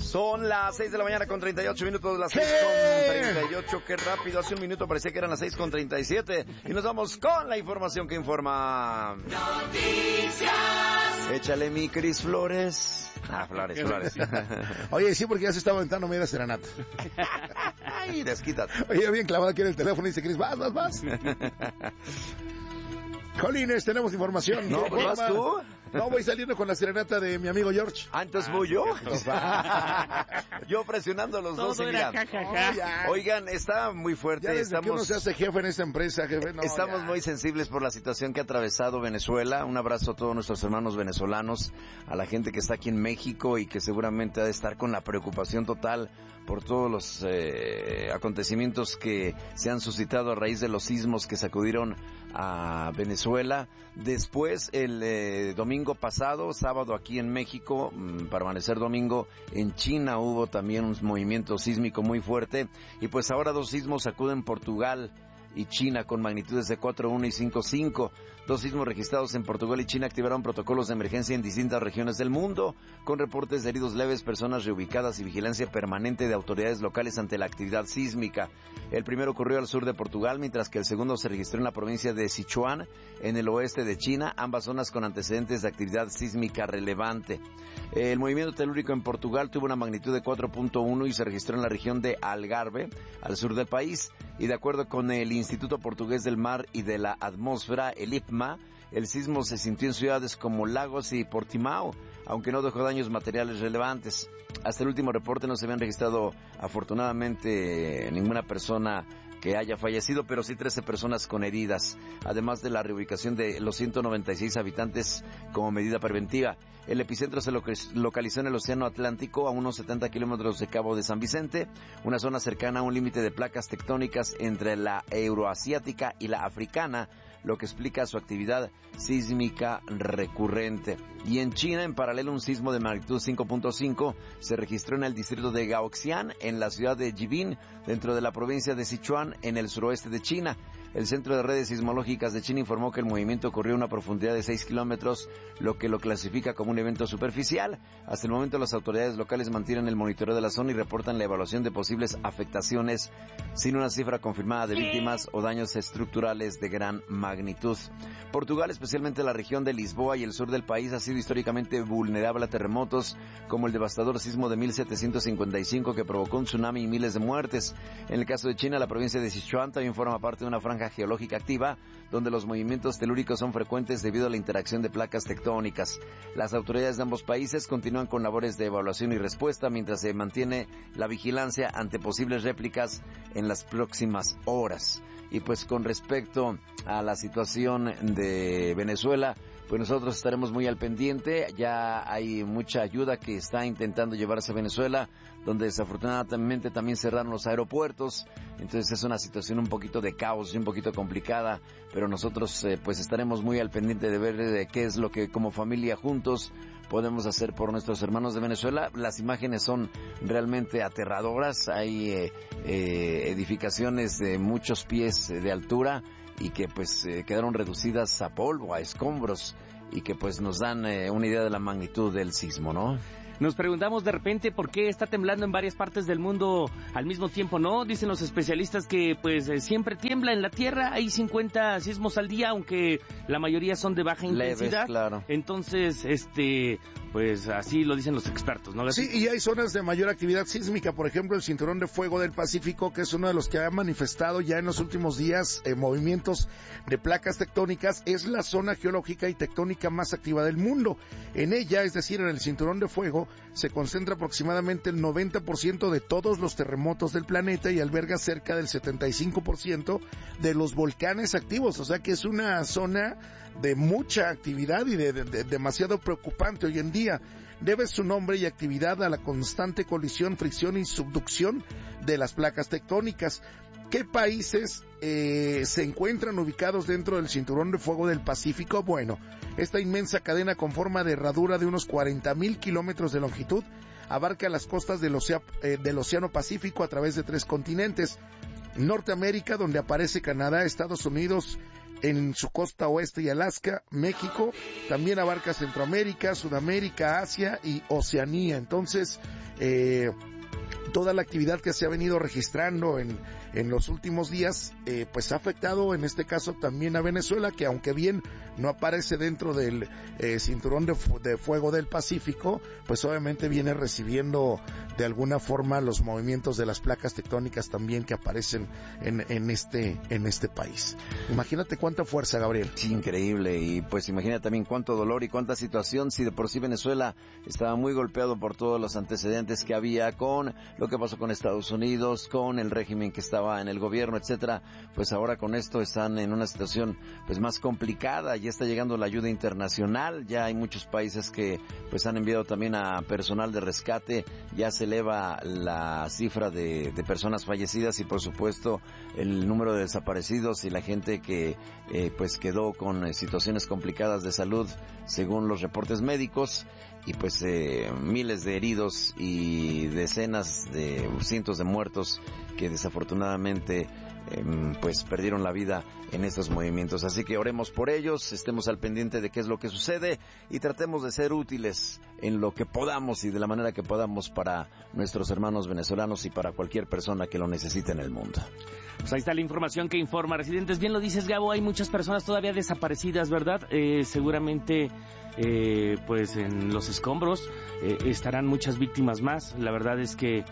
Son las 6 de la mañana con 38 minutos, las 6:38, qué rápido, hace un minuto parecía que eran las 6:37 y nos vamos con la información que informa. Noticias. Échale mi Cris Flores. Flores. Oye, sí, porque ya se está aventando media serenata. Ay, desquítate. Oye, bien clavado aquí en el teléfono y dice Cris, vas. Jolines, tenemos información. No, pues vas tú. No, voy saliendo con la serenata de mi amigo George. Antes voy yo. Yo presionando los dos. Oigan, está muy fuerte. Ya desde que uno se hace jefe en esta empresa, jefe. No, estamos muy sensibles por la situación que ha atravesado Venezuela. Un abrazo a todos nuestros hermanos venezolanos, a la gente que está aquí en México y que seguramente ha de estar con la preocupación total por todos los acontecimientos que se han suscitado a raíz de los sismos que sacudieron a Venezuela. Después, el domingo pasado, sábado aquí en México, para amanecer domingo, en China hubo también un movimiento sísmico muy fuerte. Y pues ahora dos sismos sacuden Portugal y China con magnitudes de 4.1 y 5.5. Dos sismos registrados en Portugal y China activaron protocolos de emergencia en distintas regiones del mundo, con reportes de heridos leves, personas reubicadas y vigilancia permanente de autoridades locales ante la actividad sísmica. El primero ocurrió al sur de Portugal, mientras que el segundo se registró en la provincia de Sichuan, en el oeste de China, ambas zonas con antecedentes de actividad sísmica relevante. El movimiento telúrico en Portugal tuvo una magnitud de 4.1 y se registró en la región de Algarve, al sur del país, y de acuerdo con el Instituto Portugués del Mar y de la Atmósfera, el IPMA, el sismo se sintió en ciudades como Lagos y Portimao, aunque no dejó daños materiales relevantes. Hasta el último reporte no se habían registrado, afortunadamente, ninguna persona que haya fallecido, pero sí 13 personas con heridas, además de la reubicación de los 196 habitantes como medida preventiva. El epicentro se localizó en el Océano Atlántico, a unos 70 kilómetros de Cabo de San Vicente, una zona cercana a un límite de placas tectónicas entre la euroasiática y la africana, lo que explica su actividad sísmica recurrente. Y en China, en paralelo, un sismo de magnitud 5.5 se registró en el distrito de Gaoxian, en la ciudad de Jibin, dentro de la provincia de Sichuan, en el suroeste de China. El Centro de Redes Sismológicas de China informó que el movimiento ocurrió a una profundidad de 6 kilómetros, lo que lo clasifica como un evento superficial. Hasta el momento, las autoridades locales mantienen el monitoreo de la zona y reportan la evaluación de posibles afectaciones, sin una cifra confirmada de víctimas o daños estructurales de gran magnitud. Portugal, especialmente la región de Lisboa y el sur del país, ha sido históricamente vulnerable a terremotos, como el devastador sismo de 1755 que provocó un tsunami y miles de muertes. En el caso de China, la provincia de Sichuan también forma parte de una franja geológica activa, donde los movimientos telúricos son frecuentes debido a la interacción de placas tectónicas. Las autoridades de ambos países continúan con labores de evaluación y respuesta, mientras se mantiene la vigilancia ante posibles réplicas en las próximas horas. Y pues con respecto a la situación de Venezuela, pues nosotros estaremos muy al pendiente. Ya hay mucha ayuda que está intentando llevarse a Venezuela, donde desafortunadamente también cerraron los aeropuertos. Entonces es una situación un poquito de caos y un poquito complicada, pero nosotros pues estaremos muy al pendiente de ver qué es lo que como familia juntos podemos hacer por nuestros hermanos de Venezuela. Las imágenes son realmente aterradoras. Hay edificaciones de muchos pies de altura y que pues quedaron reducidas a polvo, a escombros, y que pues nos dan una idea de la magnitud del sismo, ¿no? Nos preguntamos de repente por qué está temblando en varias partes del mundo al mismo tiempo, ¿no? Dicen los especialistas que pues siempre tiembla en la Tierra, hay 50 sismos al día, aunque la mayoría son de baja intensidad. Leves, claro. Entonces, pues así lo dicen los expertos, ¿no? Sí, y hay zonas de mayor actividad sísmica, por ejemplo el Cinturón de Fuego del Pacífico, que es uno de los que ha manifestado ya en los últimos días movimientos de placas tectónicas, es la zona geológica y tectónica más activa del mundo. En ella, es decir, en el Cinturón de Fuego, se concentra aproximadamente el 90% de todos los terremotos del planeta y alberga cerca del 75% de los volcanes activos, o sea que es una zona de mucha actividad y de demasiado preocupante hoy en día. Debe su nombre y actividad a la constante colisión, fricción y subducción de las placas tectónicas. ¿Qué países se encuentran ubicados dentro del Cinturón de Fuego del Pacífico? Bueno, esta inmensa cadena con forma de herradura de unos 40,000 kilómetros de longitud abarca las costas del Océano Pacífico a través de 3 continentes. Norteamérica, donde aparece Canadá, Estados Unidos en su costa oeste y Alaska, México, también abarca Centroamérica, Sudamérica, Asia y Oceanía. Entonces, toda la actividad que se ha venido registrando en los últimos días, pues ha afectado en este caso también a Venezuela, que aunque bien no aparece dentro del cinturón de fuego del Pacífico, pues obviamente viene recibiendo de alguna forma los movimientos de las placas tectónicas también que aparecen en este país. Imagínate cuánta fuerza, Gabriel. Sí, increíble, y pues imagina también cuánto dolor y cuánta situación, si de por sí Venezuela estaba muy golpeado por todos los antecedentes que había con lo que pasó con Estados Unidos, con el régimen que estaba en el gobierno, etcétera, pues ahora con esto están en una situación pues más complicada. Ya está llegando la ayuda internacional, ya hay muchos países que pues han enviado también a personal de rescate, ya se eleva la cifra de personas fallecidas y por supuesto el número de desaparecidos y la gente que pues quedó con situaciones complicadas de salud según los reportes médicos, y pues miles de heridos y decenas de cientos de muertos que desafortunadamente pues perdieron la vida en estos movimientos. Así que oremos por ellos, estemos al pendiente de qué es lo que sucede y tratemos de ser útiles en lo que podamos y de la manera que podamos para nuestros hermanos venezolanos y para cualquier persona que lo necesite en el mundo. Pues ahí está la información que informa Residentes. Bien lo dices, Gabo, hay muchas personas todavía desaparecidas, ¿verdad? Seguramente pues en los escombros estarán muchas víctimas más. La verdad es que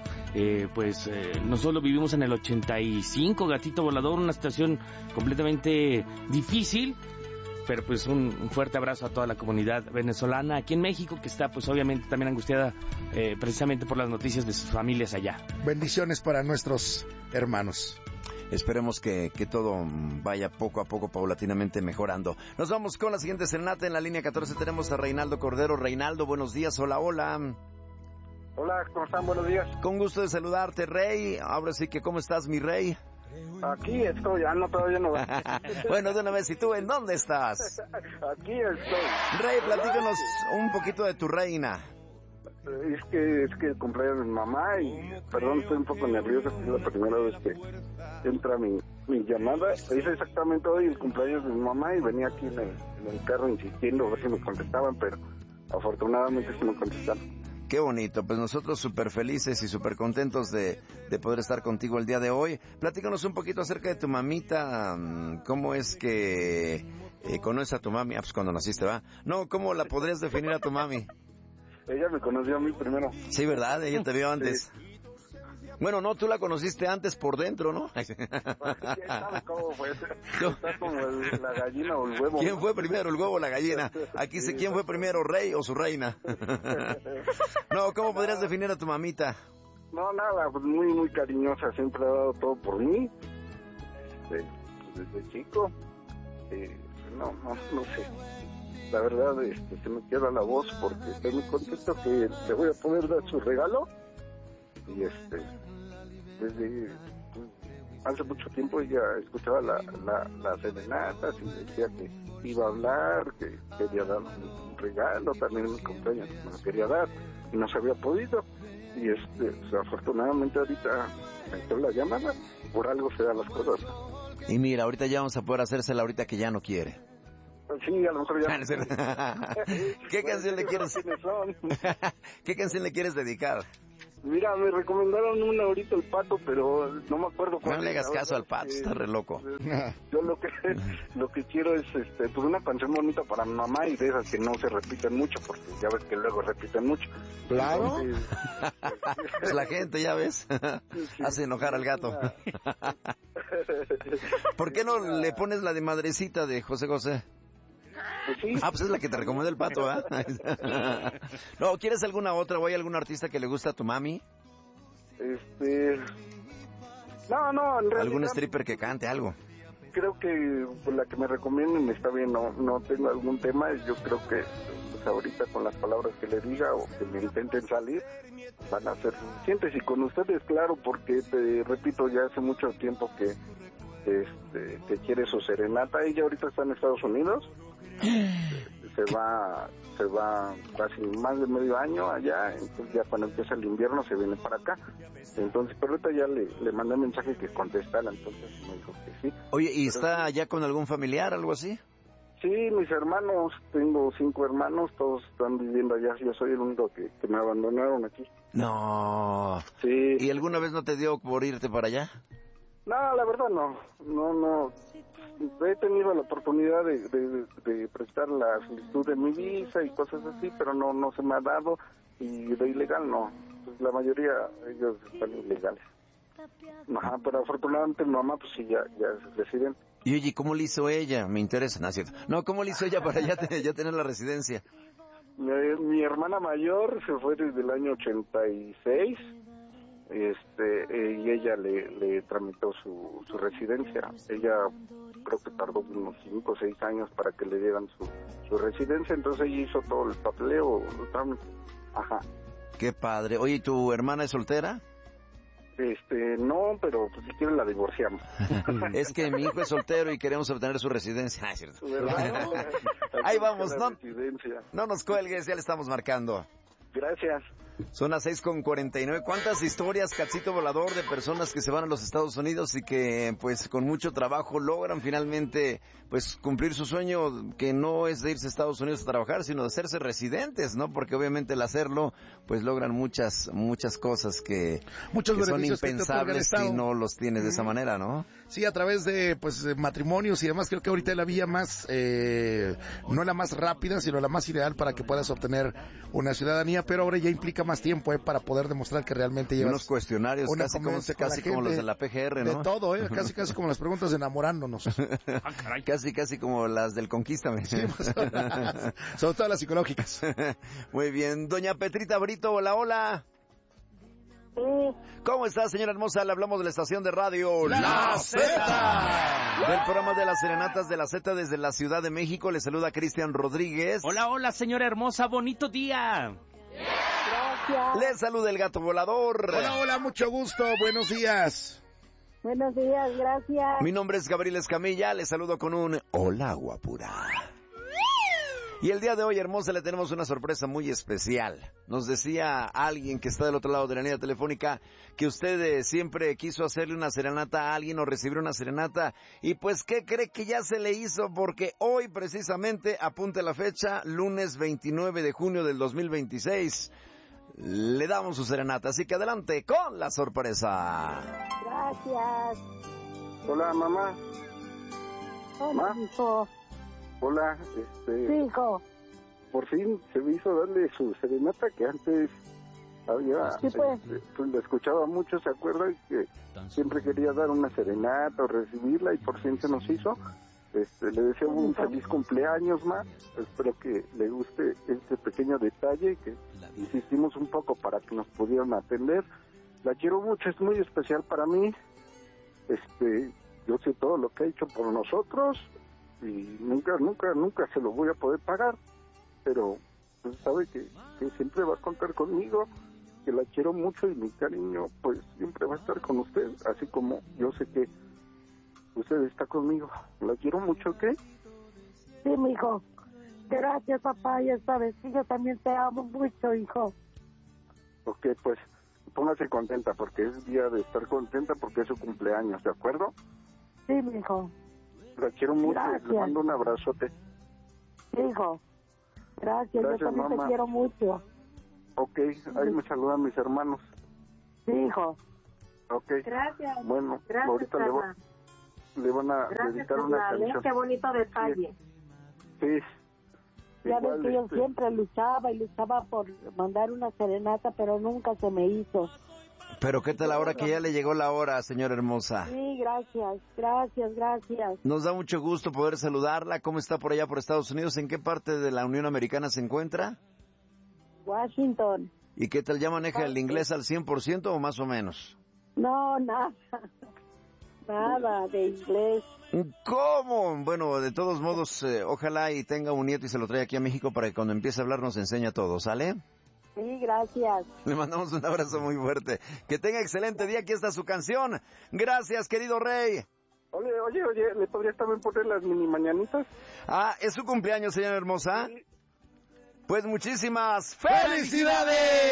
nosotros vivimos en el 85, Gatito Volador, una situación completamente difícil, pero pues un fuerte abrazo a toda la comunidad venezolana aquí en México, que está pues obviamente también angustiada precisamente por las noticias de sus familias allá. Bendiciones para nuestros hermanos. Esperemos que todo vaya poco a poco, paulatinamente mejorando. Nos vamos con la siguiente serenata. En la línea 14 tenemos a Reinaldo Cordero. Reinaldo, buenos días. Hola, hola. Hola, ¿cómo están? Buenos días. Con gusto de saludarte, Rey. Ahora sí que, ¿cómo estás, mi Rey? Aquí estoy, todavía no. Bueno, de una vez, ¿y tú en dónde estás? Aquí estoy. Rey, platícanos un poquito de tu reina. Es que el cumpleaños de mi mamá y, perdón, estoy un poco nervioso, es la primera vez que entra mi llamada. Hice exactamente hoy el cumpleaños de mi mamá y venía aquí en el carro insistiendo a ver si me contestaban, pero afortunadamente sí me contestaron. Qué bonito, pues nosotros súper felices y súper contentos de poder estar contigo el día de hoy. Platícanos un poquito acerca de tu mamita, ¿cómo es que conoces a tu mami? Pues cuando naciste, ¿va? No, ¿cómo la podrías definir a tu mami? Ella me conoció a mí primero. Sí, ¿verdad? Ella te vio antes. Sí. Bueno, no, tú la conociste antes por dentro, ¿no? ¿Cómo fue? Está como la gallina o el huevo. ¿Quién fue primero, el huevo o la gallina? Aquí sí, ¿quién fue primero, rey o su reina? No, ¿cómo podrías definir a tu mamita? No, nada, pues muy, muy cariñosa, siempre ha dado todo por mí. Desde chico. No sé. La verdad, se me queda la voz porque estoy muy contento que le voy a poder dar su regalo. Y desde hace mucho tiempo ella escuchaba las serenatas y decía que iba a hablar, que quería dar un regalo, también en mi cumpleaños me lo quería dar y no se había podido. Y afortunadamente ahorita me entró la llamada, por algo se dan las cosas. Y mira, ahorita ya vamos a poder hacérsela ahorita que ya no quiere. Sí, a lo mejor ya. ¿Qué canción le quieres? ¿Qué canción le quieres dedicar? Mira, me recomendaron una ahorita, el Pato, pero no me acuerdo cuál. No le hagas caso al Pato, está re loco. Yo lo que quiero es pues una canción bonita para mi mamá y de esas que no se repiten mucho, porque ya ves que luego repiten mucho. Claro. Pues la gente, ya ves, hace enojar al gato. ¿Por qué no le pones la de Madrecita de José José? Pues sí. Pues es la que te recomendó el Pato, ¿eh? No, ¿quieres alguna otra o hay algún artista que le gusta a tu mami? No, en realidad. ¿Algún stripper que cante algo? Creo que por la que me recomienden está bien, no tengo algún tema, yo creo que pues ahorita con las palabras que le diga o que me intenten salir, van a ser suficientes y con ustedes, claro, porque te repito, ya hace mucho tiempo que quiere su serenata. Ella ahorita está en Estados Unidos, se va casi más de medio año allá, entonces ya cuando empieza el invierno se viene para acá. Entonces, pero ahorita ya le mandé mensaje que contestara, entonces me dijo que sí. Oye, ¿y está ya con algún familiar, algo así? Sí, mis hermanos, tengo 5 hermanos, todos están viviendo allá, yo soy el único que me abandonaron aquí. No. Sí. ¿Y alguna vez no te dio por irte para allá? No, la verdad no. He tenido la oportunidad de prestar la solicitud de mi visa y cosas así, pero no se me ha dado, y de ilegal no. Pues la mayoría ellos están ilegales. Ajá, pero afortunadamente mi mamá pues sí ya es residente. Y oye, ¿cómo le hizo ella? Me interesa, ¿no es cierto? No, ¿cómo le hizo ella para ya tener la residencia? Mi hermana mayor se fue desde el año 86, y ella le tramitó su residencia. Ella creo que tardó unos 5 o 6 años para que le dieran su residencia, entonces ella hizo todo el papeleo, el trámite. Ajá. Qué padre. Oye, ¿y tu hermana es soltera? No, pero pues, si quieren la divorciamos. Es que mi hijo es soltero y queremos obtener su residencia. Ah, es cierto. ¿Verdad? Ahí vamos, no no nos cuelgues, ya le estamos marcando. Gracias. Son las 6:49. ¿Cuántas historias, Cachito Volador, de personas que se van a los Estados Unidos y que, pues, con mucho trabajo logran finalmente, pues, cumplir su sueño, que no es de irse a Estados Unidos a trabajar, sino de hacerse residentes, ¿no? Porque obviamente al hacerlo, pues, logran muchas cosas que son impensables si no los tienes de esa manera, ¿no? Sí, a través de, pues, matrimonios y demás. Creo que ahorita es la vía más, no la más rápida, sino la más ideal para que puedas obtener una ciudadanía, pero ahora ya implica más tiempo, para poder demostrar que realmente llevas unos cuestionarios casi como los de la PGR, ¿no? De todo, casi como las preguntas de enamorándonos. Casi como las del Conquístame. Sí, sobre todo las psicológicas. Muy bien. Doña Petrita Brito, hola. Sí. ¿Cómo está, señora hermosa? Le hablamos de la estación de radio La Zeta. Del programa de las serenatas de la Zeta desde la Ciudad de México. Le saluda Cristian Rodríguez. Hola, señora hermosa, bonito día. Gracias. Le saluda el gato volador. Hola, mucho gusto, buenos días. Buenos días, gracias. Mi nombre es Gabriel Escamilla, le saludo con un hola, guapura. Y el día de hoy, hermosa, le tenemos una sorpresa muy especial. Nos decía alguien que está del otro lado de la línea telefónica que usted siempre quiso hacerle una serenata a alguien o recibir una serenata. Y pues, ¿qué cree que ya se le hizo? Porque hoy, precisamente, apunte la fecha, lunes 29 de junio del 2026, le damos su serenata. Así que adelante con la sorpresa. Gracias. Hola, mamá. Hola, hijo. Hola, Sí, hijo. por fin se me hizo darle su serenata que antes había, Sí, pues. Pues la escuchaba mucho, ¿se acuerda? Que siempre quería dar una serenata o recibirla y por fin se nos hizo. Le deseo un feliz cumpleaños, ma. Espero que le guste este pequeño detalle, que insistimos un poco para que nos pudieran atender. La quiero mucho, es muy especial para mí. Yo sé todo lo que ha hecho por nosotros y nunca se lo voy a poder pagar, pero pues sabe que siempre va a contar conmigo, que la quiero mucho y mi cariño pues siempre va a estar con usted, así como yo sé que usted está conmigo. La quiero mucho, ¿qué? Sí, mijo. Gracias, papá, ya sabes que yo también te amo mucho, hijo. Ok, pues póngase contenta porque es día de estar contenta porque es su cumpleaños, ¿de acuerdo? Sí, mijo. La quiero mucho. Gracias. Le mando un abrazote. Hijo. Gracias, yo también mamá. te quiero mucho. Ok, ahí me saludan mis hermanos. Sí, hijo. Ok. Gracias. Bueno, Gracias, ahorita le van a dedicar una canción. Qué bonito detalle. Sí. Ya Igual, ves que yo siempre luchaba por mandar una serenata, pero nunca se me hizo. Pero ¿qué tal ahora que ya le llegó la hora, señora hermosa? Sí, gracias. Nos da mucho gusto poder saludarla. ¿Cómo está por allá por Estados Unidos? ¿En qué parte de la Unión Americana se encuentra? Washington. ¿Y qué tal, ya maneja el inglés al 100% o más o menos? No, nada de inglés. ¿Cómo? Bueno, de todos modos, ojalá y tenga un nieto y se lo trae aquí a México para que cuando empiece a hablar nos enseñe todo, ¿sale? Sí, gracias. Le mandamos un abrazo muy fuerte. Que tenga excelente día, aquí está su canción. Gracias, querido Rey. Oye, ¿le podrías también poner las mini mañanitas? Ah, ¿es su cumpleaños, señora hermosa? Sí. Pues muchísimas felicidades.